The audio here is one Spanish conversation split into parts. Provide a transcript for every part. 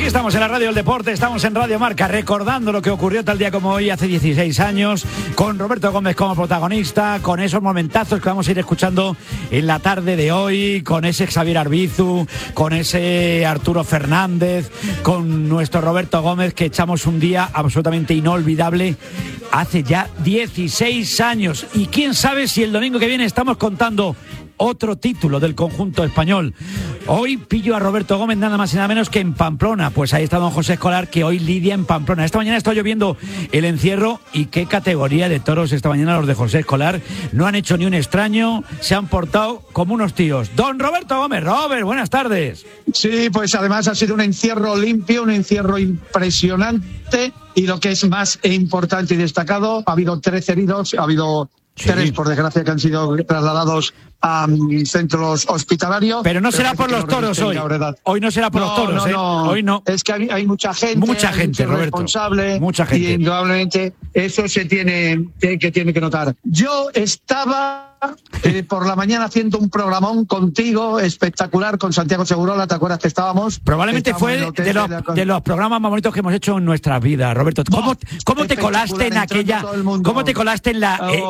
Aquí estamos en la Radio del Deporte, estamos en Radio Marca, recordando lo que ocurrió tal día como hoy, hace 16 años, con Roberto Gómez como protagonista, con esos momentazos que vamos a ir escuchando en la tarde de hoy, con ese Xavier Arbizu, con ese Arturo Fernández, con nuestro Roberto Gómez, que echamos un día absolutamente inolvidable hace ya 16 años. Y quién sabe si el domingo que viene estamos contando otro título del conjunto español. Hoy pillo a Roberto Gómez nada más y nada menos que en Pamplona. Pues ahí está don José Escolar, que hoy lidia en Pamplona. Esta mañana estoy lloviendo el encierro, y qué categoría de toros esta mañana los de José Escolar. No han hecho ni un extraño, se han portado como unos tíos. Don Roberto Gómez. Robert, buenas tardes. Sí, pues además ha sido un encierro limpio, un encierro impresionante, y lo que es más importante y destacado, ha habido 13 heridos, ha habido 3, por desgracia, que han sido trasladados a centros hospitalarios. Pero no será por los toros hoy. Hoy no será por los toros, no. Hoy no. Es que hay mucha gente. Mucha gente, Roberto. Responsable. Mucha gente. Y indudablemente eso se tiene que notar. Yo estaba por la mañana haciendo un programón contigo espectacular con Santiago Segurola, ¿te acuerdas que estábamos? Probablemente fue de los programas más bonitos que hemos hecho en nuestras vidas, Roberto. ¿Cómo te colaste en aquella? ¿Cómo te colaste en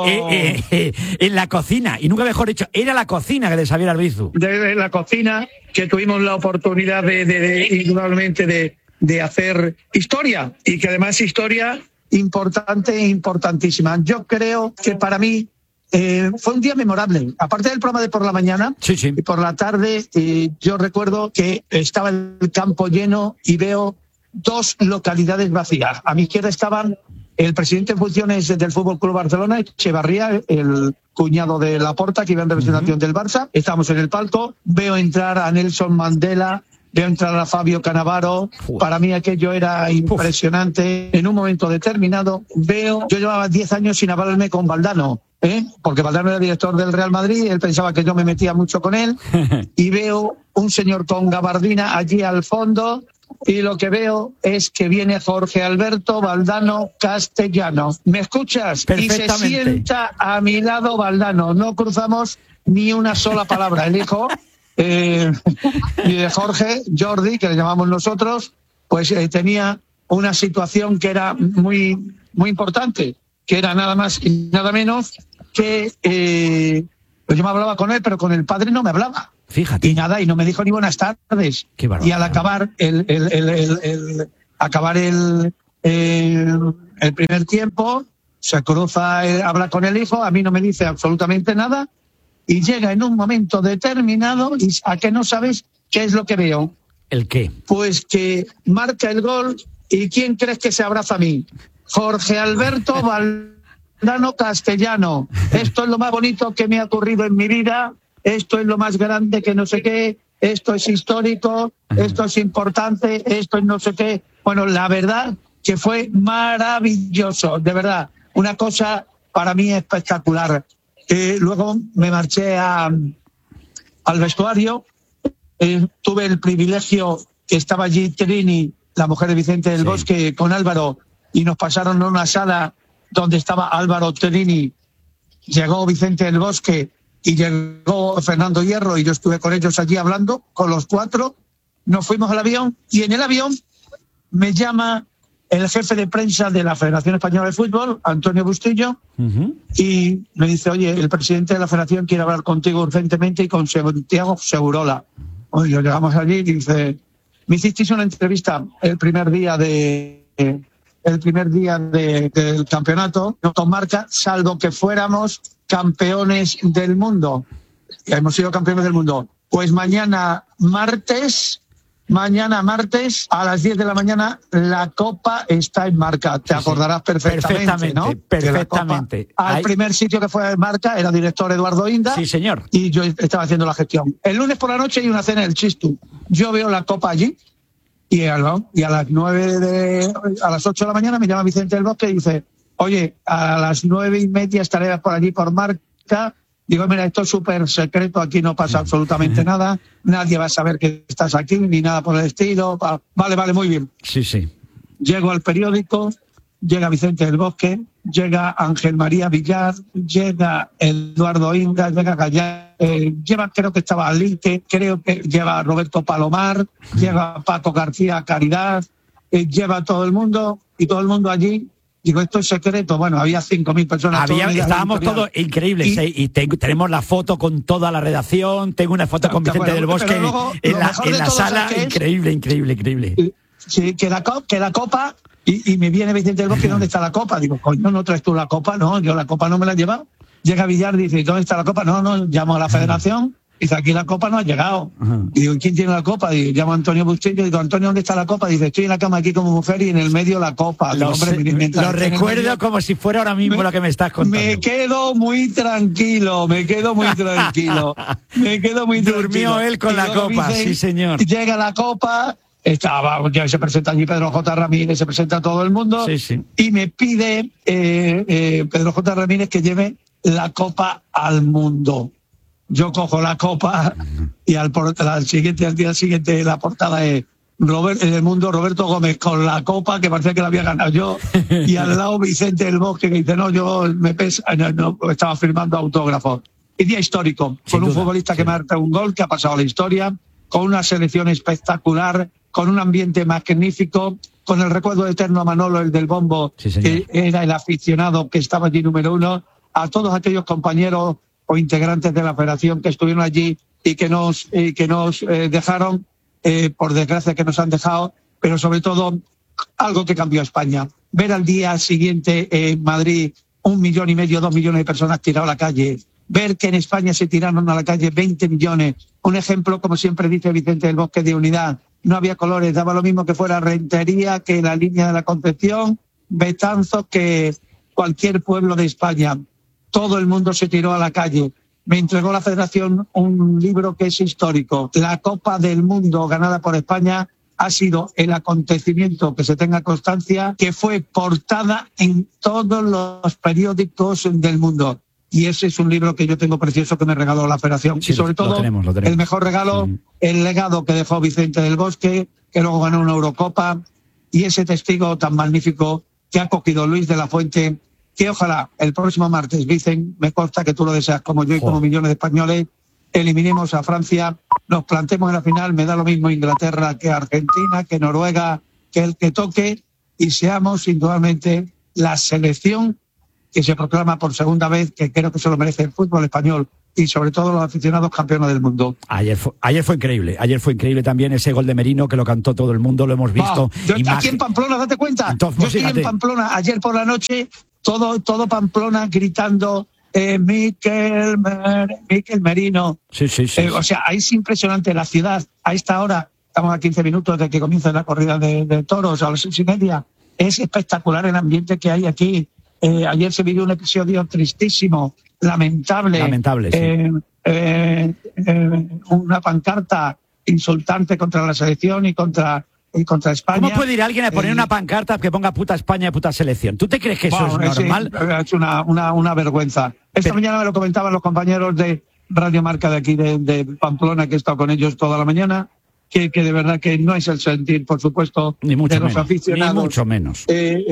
la cocina? Y nunca mejor dicho, era la cocina de Xavier Arbizu. De la cocina, que tuvimos la oportunidad indudablemente de hacer historia, y que además historia importante e importantísima. Yo creo que para mí fue un día memorable. Aparte del programa de por la mañana, sí. Y por la tarde, yo recuerdo que estaba el campo lleno y veo 2 localidades vacías. A mi izquierda estaban el presidente en funciones del Fútbol Club Barcelona, Echevarría, el cuñado de Laporta, que iba en representación del Barça. Estábamos en el palco, veo entrar a Nelson Mandela, veo entrar a Fabio Cannavaro. Para mí aquello era impresionante. En un momento determinado yo llevaba 10 años sin hablarme con Valdano, porque Valdano era director del Real Madrid, él pensaba que yo me metía mucho con él, y veo un señor con gabardina allí al fondo, y lo que veo es que viene Jorge Alberto Valdano Castellano. ¿Me escuchas? Y se sienta a mi lado Valdano. No cruzamos ni una sola palabra. El hijo y de Jorge, Jordi, que le llamamos nosotros, pues tenía una situación que era muy, muy importante, que era nada más y nada menos que pues yo me hablaba con él, pero con el padre no me hablaba. Fíjate. Y nada, y no me dijo ni buenas tardes. Qué barbaridad. Y al acabar el primer tiempo, se cruza, habla con el hijo, a mí no me dice absolutamente nada, y llega en un momento determinado, y ¿a qué no sabes qué es lo que veo? ¿El qué? Pues que marca el gol, y ¿quién crees que se abraza a mí? Jorge Alberto Valdano Castellano. Esto es lo más bonito que me ha ocurrido en mi vida. Esto es lo más grande que no sé qué, esto es histórico, esto es importante, esto es no sé qué. Bueno, la verdad que fue maravilloso, de verdad, una cosa para mí espectacular. Luego me marché al vestuario, tuve el privilegio que estaba allí Trini, la mujer de Vicente del Bosque, con Álvaro, y nos pasaron a una sala donde estaba Álvaro Trini, llegó Vicente del Bosque, y llegó Fernando Hierro, y yo estuve con ellos allí hablando, con los 4, nos fuimos al avión, y en el avión me llama el jefe de prensa de la Federación Española de Fútbol, Antonio Bustillo, y me dice, oye, el presidente de la Federación quiere hablar contigo urgentemente y con Santiago Segurola. Oye, llegamos allí y dice, me hicisteis una entrevista el primer día del campeonato, no con marca, salvo que fuéramos campeones del mundo. Ya hemos sido campeones del mundo. Pues mañana martes a las 10 de la mañana la Copa está en marca. Te acordarás perfectamente, ¿no? Perfectamente. Al primer sitio que fue en marca era director Eduardo Inda. Sí, señor. Y yo estaba haciendo la gestión. El lunes por la noche hay una cena en el Chistu. Yo veo la Copa allí y a las 8 de la mañana me llama Vicente del Bosque y dice, oye, a las 9:30 estaré por allí por marca. Digo, mira, esto es súper secreto, aquí no pasa absolutamente nada, nadie va a saber que estás aquí, ni nada por el estilo. Vale, muy bien. Sí. Llego al periódico, llega Vicente del Bosque, llega Ángel María Villar, llega Eduardo Inda, llega Gallar, lleva, creo que estaba Alite, creo que lleva Roberto Palomar, lleva Paco García Caridad, lleva todo el mundo, y todo el mundo allí. Digo, esto es secreto. Bueno, había 5.000 personas. Estábamos todos increíbles. Y tenemos la foto con toda la redacción. Tengo una foto con Vicente del Bosque luego, en la sala. Increíble. Sí, que la copa. Y me viene Vicente del Bosque, ¿dónde está la copa? Digo, coño, ¿no traes tú la copa? No, yo la copa no me la he llevado. Llega Villar, dice, ¿dónde está la copa? No, llamo a la federación. Dice, aquí la copa no ha llegado. Y digo, ¿quién tiene la copa? Digo, llamo a Antonio Bustillo. Digo, Antonio, ¿dónde está la copa? Dice, estoy en la cama aquí como mujer y en el medio la copa. Digo, lo recuerdo medio, como si fuera ahora mismo lo que me estás contando. Me quedo muy tranquilo. Durmió él con la copa, dice, sí señor. Llega la copa, ya se presenta allí Pedro J. Ramírez, se presenta todo el mundo. Sí. Y me pide Pedro J. Ramírez que lleve la copa al mundo. Yo cojo la copa y al día siguiente la portada es en el mundo Roberto Gómez con la copa que parecía que la había ganado yo y al lado Vicente del Bosque que dice no, estaba firmando autógrafos. Y día histórico, con un futbolista que marca un gol que ha pasado a la historia, con una selección espectacular, con un ambiente magnífico, con el recuerdo eterno a Manolo, el del bombo, que era el aficionado que estaba allí número 1, a todos aquellos compañeros o integrantes de la federación que estuvieron allí y que nos dejaron, por desgracia que nos han dejado, pero sobre todo algo que cambió a España. Ver al día siguiente en Madrid 1,5 millones, 2 millones de personas tiradas a la calle. Ver que en España se tiraron a la calle 20 millones. Un ejemplo, como siempre dice Vicente del Bosque, de unidad. No había colores, daba lo mismo que fuera Rentería, que la línea de la Concepción, Betanzos, que cualquier pueblo de España. Todo el mundo se tiró a la calle. Me entregó la federación un libro que es histórico. La Copa del Mundo ganada por España ha sido el acontecimiento, que se tenga constancia, que fue portada en todos los periódicos del mundo. Y ese es un libro que yo tengo precioso que me regaló la federación. Sí, y sobre todo, lo tenemos. el mejor regalo, el legado que dejó Vicente del Bosque, que luego ganó una Eurocopa, y ese testigo tan magnífico que ha cogido Luis de la Fuente, que ojalá el próximo martes, Vicen, me consta que tú lo deseas como yo y como millones de españoles, eliminemos a Francia, nos plantemos en la final, me da lo mismo Inglaterra que Argentina, que Noruega, que el que toque, y seamos indudablemente la selección que se proclama por segunda vez, que creo que se lo merece el fútbol español y sobre todo los aficionados campeones del mundo. Ayer fue increíble también ese gol de Merino que lo cantó todo el mundo, lo hemos visto. Aquí en Pamplona, date cuenta, entonces, yo estoy en Pamplona ayer por la noche, todo Pamplona gritando Miquel Merino. Sí. O sea, es impresionante la ciudad. A esta hora, estamos a 15 minutos de que comience la corrida de toros, a las 6:30. Es espectacular el ambiente que hay aquí. Ayer se vivió un episodio tristísimo, lamentable, sí. Una pancarta insultante contra la selección y contra España. ¿Cómo puede ir alguien a poner una pancarta que ponga puta España y puta selección? ¿Tú te crees que eso es normal? Es una vergüenza. Esta mañana me lo comentaban los compañeros de Radio Marca de aquí de Pamplona, que he estado con ellos toda la mañana, que de verdad que no es el sentir, por supuesto, ni mucho de los menos, aficionados. Ni mucho menos.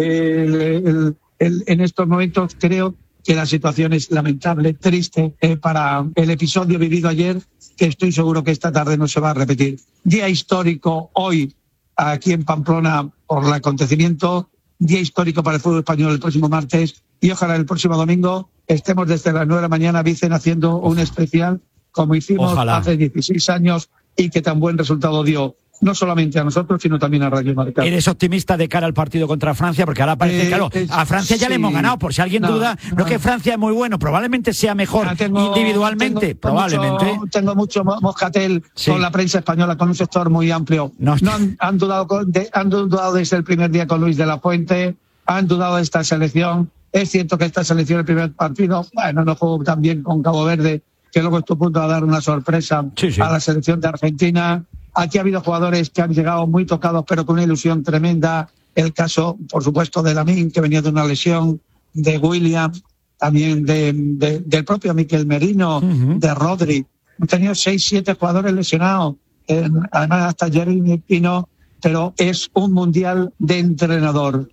En estos momentos creo que la situación es lamentable, triste para el episodio vivido ayer, que estoy seguro que esta tarde no se va a repetir. Día histórico hoy aquí en Pamplona por el acontecimiento, día histórico para el fútbol español el próximo martes y ojalá el próximo domingo estemos desde las 9 de la mañana, Vicen, haciendo un especial como hicimos hace 16 años y que tan buen resultado dio. No solamente a nosotros, sino también a Radio Marca. ¿Eres optimista de cara al partido contra Francia? Porque ahora parece, claro, a Francia ya le hemos ganado. Por si alguien duda, no es que Francia es muy bueno, probablemente sea mejor individualmente, probablemente. Tengo mucho moscatel con la prensa española, con un sector muy amplio. Han dudado desde el primer día con Luis de la Fuente, han dudado de esta selección. Es cierto que esta selección, el primer partido, no jugó tan bien con Cabo Verde, que luego estuvo a punto de dar una sorpresa a la selección de Argentina. Aquí ha habido jugadores que han llegado muy tocados, pero con una ilusión tremenda. El caso, por supuesto, de Lamine, que venía de una lesión, de William, también del propio Miquel Merino, de Rodri. Han tenido 6-7 jugadores lesionados. Además, hasta Jeremy Pino, pero es un mundial de entrenador.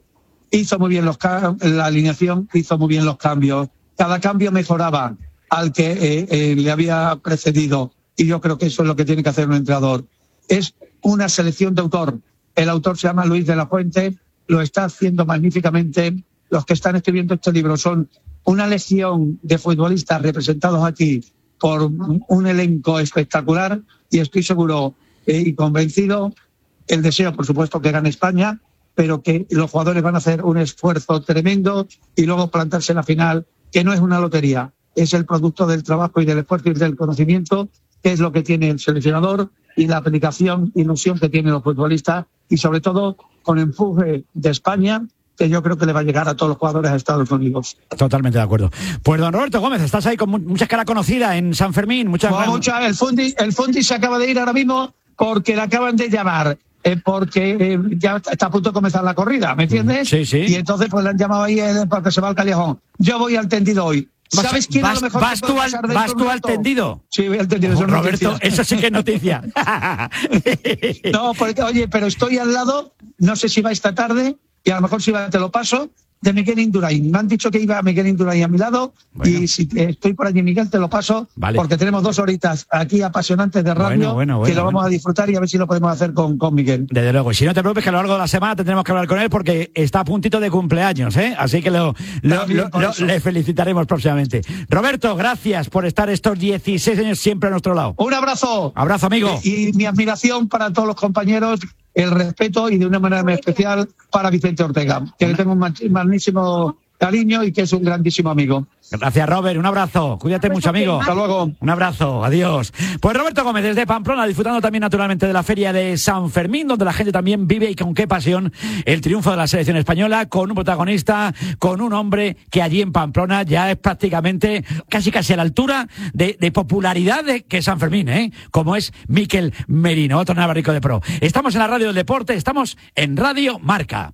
hizo muy bien la alineación, hizo muy bien los cambios. Cada cambio mejoraba al que le había precedido, y yo creo que eso es lo que tiene que hacer un entrenador. Es una selección de autor. El autor se llama Luis de la Fuente, lo está haciendo magníficamente. Los que están escribiendo este libro son una legión de futbolistas representados aquí por un elenco espectacular, y estoy seguro y convencido, el deseo, por supuesto, que gane España, pero que los jugadores van a hacer un esfuerzo tremendo y luego plantarse en la final, que no es una lotería, es el producto del trabajo y del esfuerzo y del conocimiento, que es lo que tiene el seleccionador, y la aplicación, ilusión que tienen los futbolistas, y sobre todo con empuje de España, que yo creo que le va a llegar a todos los jugadores de Estados Unidos. Totalmente de acuerdo. Pues don Roberto Gómez, estás ahí con mucha cara conocida en San Fermín. El Fundi se acaba de ir ahora mismo porque le acaban de llamar. Porque ya está a punto de comenzar la corrida, ¿me entiendes? Sí, sí. Y entonces pues le han llamado ahí porque se va al callejón. Yo voy al tendido hoy. ¿Sabes quién a lo mejor vas tú al tendido? Sí, voy al tendido. Roberto, eso sí que es noticia. No, porque, oye, pero estoy al lado, no sé si va esta tarde, y a lo mejor si va te lo paso, de Miguel Indurain. Me han dicho que iba Miguel Indurain a mi lado, bueno. Y si estoy por allí, Miguel, te lo paso, vale. Porque tenemos 2 horitas aquí apasionantes de radio, que lo vamos a disfrutar y a ver si lo podemos hacer con Miguel. Desde luego, y si no te preocupes que a lo largo de la semana tendremos que hablar con él porque está a puntito de cumpleaños, ¿eh? Así que le felicitaremos próximamente. Roberto, gracias por estar estos 16 años siempre a nuestro lado. Un abrazo. Abrazo, amigo. Y mi admiración para todos los compañeros, el respeto y de una manera muy especial para Vicente Ortega, que le tengo un magnísimo cariño y que es un grandísimo amigo. Gracias, Robert. Un abrazo. Cuídate mucho, amigo. Hasta luego. Un abrazo. Adiós. Pues Roberto Gómez desde Pamplona, disfrutando también naturalmente de la feria de San Fermín, donde la gente también vive y con qué pasión el triunfo de la selección española, con un protagonista, con un hombre que allí en Pamplona ya es prácticamente casi a la altura de popularidad que San Fermín, como es Mikel Merino, otro navarrico de pro. Estamos en la radio del deporte, estamos en Radio Marca.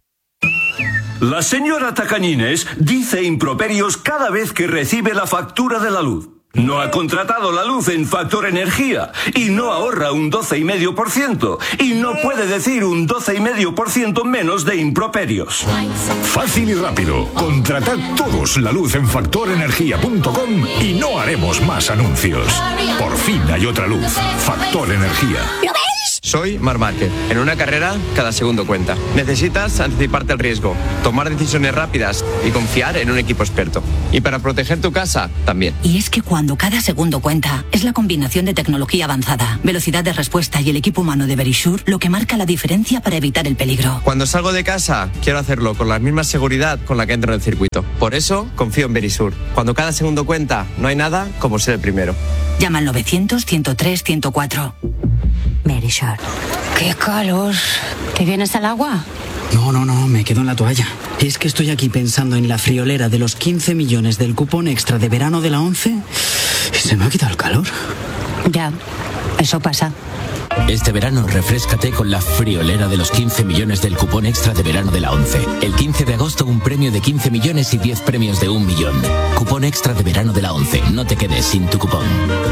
La señora Tacañines dice improperios cada vez que recibe la factura de la luz. No ha contratado la luz en Factor Energía y no ahorra un 12,5% y no puede decir un 12,5% menos de improperios. Fácil y rápido. Contratad todos la luz en factorenergia.com y no haremos más anuncios. Por fin hay otra luz. Factor Energía. Soy Marc Márquez. En una carrera, cada segundo cuenta. Necesitas anticiparte al riesgo, tomar decisiones rápidas y confiar en un equipo experto. Y para proteger tu casa, también. Y es que cuando cada segundo cuenta, es la combinación de tecnología avanzada, velocidad de respuesta y el equipo humano de Verisure lo que marca la diferencia para evitar el peligro. Cuando salgo de casa, quiero hacerlo con la misma seguridad con la que entro en el circuito. Por eso, confío en Verisure. Cuando cada segundo cuenta, no hay nada como ser el primero. Llama al 900-103-104. Verisure. ¡Qué calor! ¿Te vienes al agua? No, me quedo en la toalla. Es que estoy aquí pensando en la friolera de los 15 millones del cupón extra de verano de la 11 y se me ha quitado el calor. Ya, eso pasa. Este verano refréscate con la friolera de los 15 millones del cupón extra de verano de la 11. El 15 de agosto un premio de 15 millones y 10 premios de 1 millón. Cupón extra de verano de la 11. No te quedes sin tu cupón.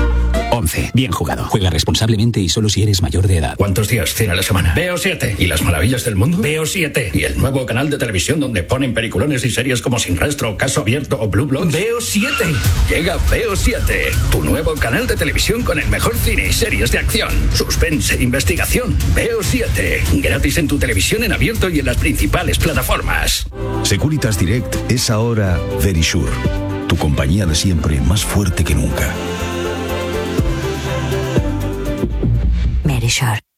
11. Bien jugado. Juega responsablemente y solo si eres mayor de edad. ¿Cuántos días tiene la semana? Veo 7. ¿Y las maravillas del mundo? Veo 7. ¿Y el nuevo canal de televisión donde ponen peliculones y series como Sin Rastro, Caso Abierto o Blue Bloods? Veo 7. Llega Veo 7. Tu nuevo canal de televisión con el mejor cine y series de acción, suspense, investigación. Veo 7. Gratis en tu televisión en abierto y en las principales plataformas. Securitas Direct es ahora Verisure. Tu compañía de siempre más fuerte que nunca. Verisure.